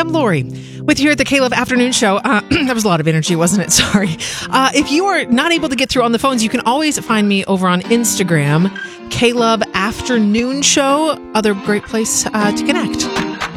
I'm Lori with you here at the K-Love Afternoon Show. That was a lot of energy, wasn't it? Sorry. If you are not able to get through on the phones, you can always find me over on Instagram, K-Love Afternoon Show. Other great place to connect.